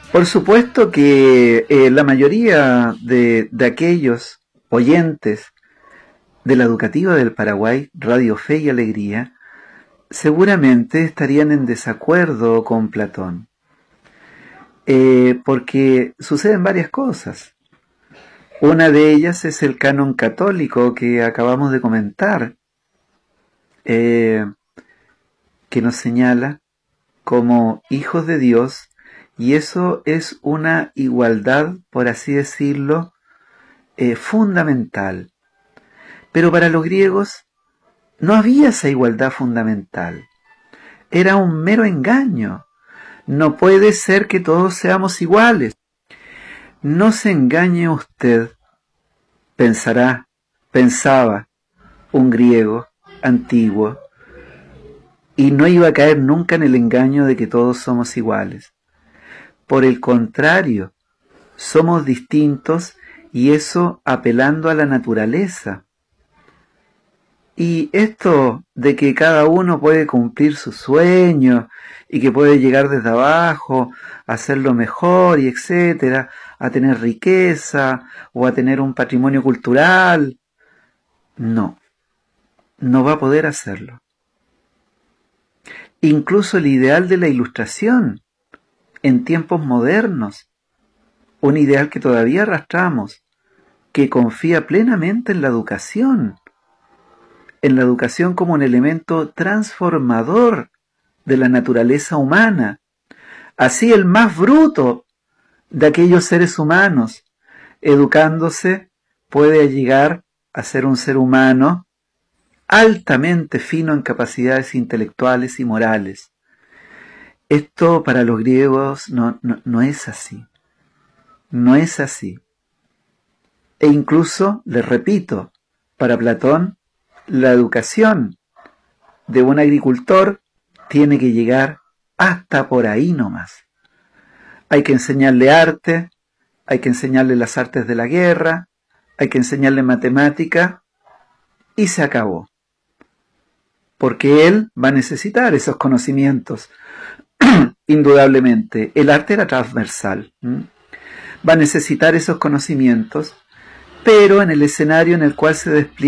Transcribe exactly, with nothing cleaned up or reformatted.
Por supuesto que eh, la mayoría de, de aquellos oyentes de la educativa del Paraguay, Radio Fe y Alegría, seguramente estarían en desacuerdo con Platón, eh, porque suceden varias cosas. Una de ellas es el canon católico que acabamos de comentar, eh, que nos señala como hijos de Dios, y eso es una igualdad, por así decirlo, eh, fundamental. Pero para los griegos no había esa igualdad fundamental. Era un mero engaño. No puede ser que todos seamos iguales. No se engañe usted, pensará, pensaba un griego antiguo, y no iba a caer nunca en el engaño de que todos somos iguales. Por el contrario, somos distintos, y eso apelando a la naturaleza. Y esto de que cada uno puede cumplir sus sueños y que puede llegar desde abajo, a hacerlo mejor y etcétera, a tener riqueza o a tener un patrimonio cultural, no, no va a poder hacerlo. Incluso el ideal de la ilustración en tiempos modernos, un ideal que todavía arrastramos, que confía plenamente en la educación, en la educación como un elemento transformador de la naturaleza humana. Así el más bruto de aquellos seres humanos, educándose, puede llegar a ser un ser humano altamente fino en capacidades intelectuales y morales. Esto para los griegos no, no, no es así. No es así. E incluso, les repito, para Platón, la educación de un agricultor tiene que llegar hasta por ahí nomás. Hay que enseñarle arte, hay que enseñarle las artes de la guerra, hay que enseñarle matemática, y se acabó. Porque él va a necesitar esos conocimientos, indudablemente. El arte era transversal. ¿m? Va a necesitar esos conocimientos, pero en el escenario en el cual se despliega